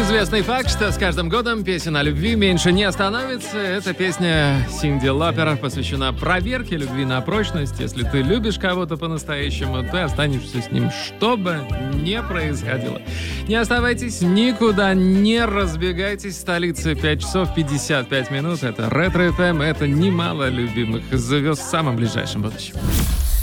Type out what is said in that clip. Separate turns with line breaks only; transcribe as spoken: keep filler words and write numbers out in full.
Известный факт, что с каждым годом песен о любви меньше не становится. Эта песня Синди Лопер посвящена проверке любви на прочность. Если ты любишь кого-то по-настоящему, ты останешься с ним, что бы ни происходило. Не оставайтесь никуда, не разбегайтесь. Столица пять часов пятьдесят пять минут. Это Ретро эф эм, это немало любимых звезд в самом ближайшем будущем.